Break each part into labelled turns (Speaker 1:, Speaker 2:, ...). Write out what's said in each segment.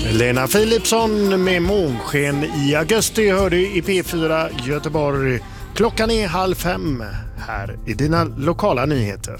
Speaker 1: Lena Philipsson med månsken i augusti hör du i P4 Göteborg. Klockan är 4:30. Här är dina lokala nyheter.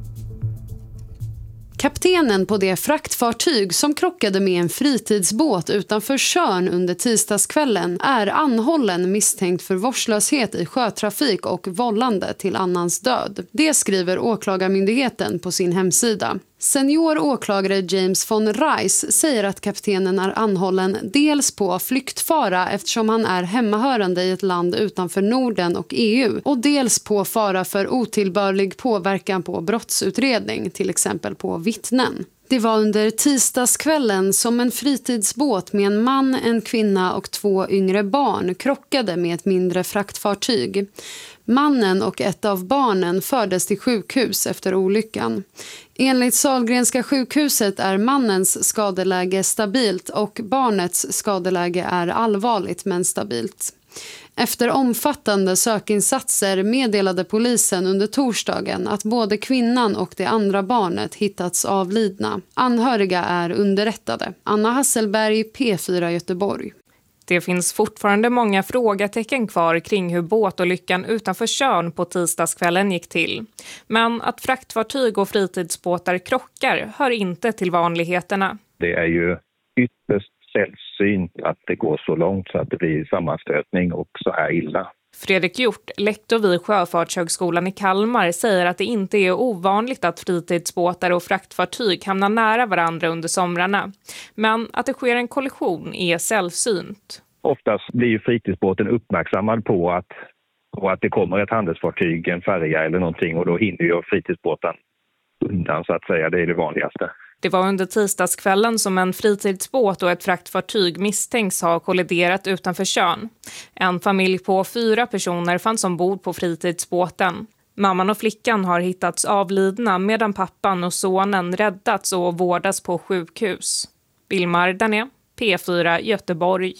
Speaker 2: Kaptenen på det fraktfartyg som krockade med en fritidsbåt utanför Tjörn under tisdagskvällen är anhållen misstänkt för vårdslöshet i sjötrafik och vållande till annans död. Det skriver åklagarmyndigheten på sin hemsida. Senior åklagare James von Rice säger att kaptenen är anhållen dels på flyktfara eftersom han är hemmahörande i ett land utanför Norden och EU och dels på fara för otillbörlig påverkan på brottsutredning, till exempel på vittnen. Det var under tisdagskvällen som en fritidsbåt med en man, en kvinna och 2 yngre barn krockade med ett mindre fraktfartyg. Mannen och ett av barnen fördes till sjukhus efter olyckan. Enligt Sahlgrenska sjukhuset är mannens skadeläge stabilt och barnets skadeläge är allvarligt men stabilt. Efter omfattande sökinsatser meddelade polisen under torsdagen att både kvinnan och det andra barnet hittats avlidna. Anhöriga är underrättade. Anna Hasselberg, P4 Göteborg.
Speaker 3: Det finns fortfarande många frågetecken kvar kring hur båtolyckan utanför Tjörn på tisdagskvällen gick till. Men att fraktfartyg och fritidsbåtar krockar hör inte till vanligheterna.
Speaker 4: Det är ju ytterst sällsynt att det går så långt så att det blir sammanstötning och så här illa.
Speaker 3: Fredrik Hjort, lektor vid Sjöfartshögskolan i Kalmar, säger att det inte är ovanligt att fritidsbåtar och fraktfartyg hamnar nära varandra under somrarna. Men att det sker en kollision är sällsynt.
Speaker 4: Oftast blir ju fritidsbåten uppmärksammad på att det kommer ett handelsfartyg, en färja eller någonting, och då hinner ju fritidsbåten undan så att säga. Det är det vanligaste.
Speaker 3: Det var under tisdagskvällen som en fritidsbåt och ett fraktfartyg misstänks ha kolliderat utanför Tjörn. En familj på 4 personer fanns ombord på fritidsbåten. Mamman och flickan har hittats avlidna medan pappan och sonen räddats och vårdas på sjukhus. Vilmar Dané, P4 Göteborg.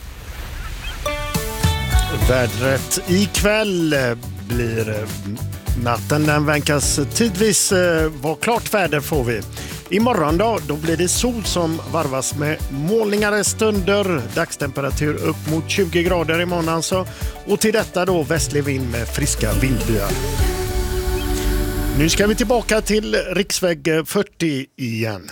Speaker 1: Vädret ikväll blir natten. Den vänkas tidvis vara klart väder får vi. Imorgon då blir det sol som varvas med molningare stunder. Dagstemperatur upp mot 20 grader imorgon alltså. Och till detta då västlig vind med friska vindbyar. Nu ska vi tillbaka till riksväg 40 igen.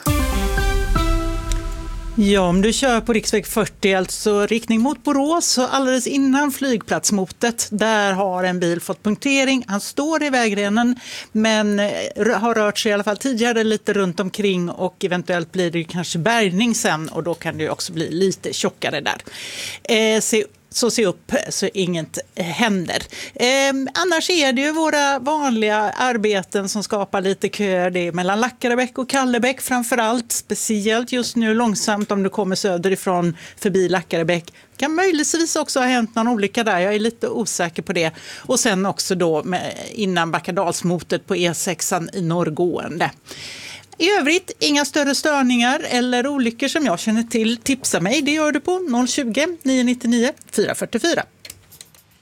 Speaker 5: Ja, om du kör på riksväg 40, alltså riktning mot Borås, så alldeles innan flygplatsmotet, där har en bil fått punktering. Han står i vägrenen men har rört sig i alla fall tidigare lite runt omkring och eventuellt blir det kanske bärgning sen och då kan det också bli lite tjockare där. Så se upp så inget händer. Annars är det ju våra vanliga arbeten som skapar lite köer. Det är mellan Lackarebäck och Kallebäck framförallt. Speciellt just nu långsamt om du kommer söderifrån förbi Lackarebäck. Kan möjligtvis också ha hänt någon olycka där. Jag är lite osäker på det. Och sen också då innan Backadalsmotet på E6 i norrgående. I övrigt, inga större störningar eller olyckor som jag känner till. Tipsa mig, det gör du på 020 999 444.